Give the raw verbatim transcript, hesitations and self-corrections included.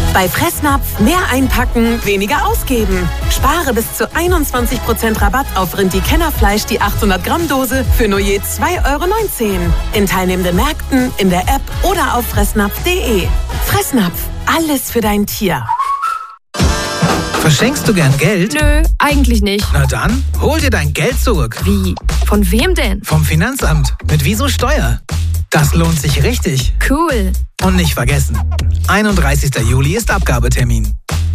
Bei Fressnapf mehr einpacken, weniger ausgeben. Spare bis zu einundzwanzig Prozent Rabatt auf Rindi-Kennerfleisch die achthundert Gramm Dose für nur je zwei Euro neunzehn. In teilnehmenden Märkten, in der App oder auf fressnapf punkt de. Fressnapf, alles für dein Tier. Verschenkst du gern Geld? Nö, eigentlich nicht. Na dann, hol dir dein Geld zurück. Wie? Von wem denn? Vom Finanzamt. Mit Wieso Steuer. Das lohnt sich richtig. Cool. Und nicht vergessen, einunddreißigster Juli ist Abgabetermin.